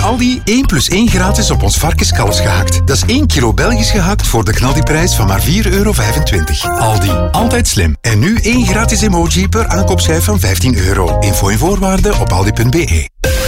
Aldi 1 plus 1 gratis op ons varkenskalfsgehakt. Dat is 1 kilo Belgisch gehakt voor de knaldiprijs van maar €4,25. Aldi, altijd slim. En nu 1 gratis emoji per aankoopschijf van €15. Info en voorwaarden op aldi.be.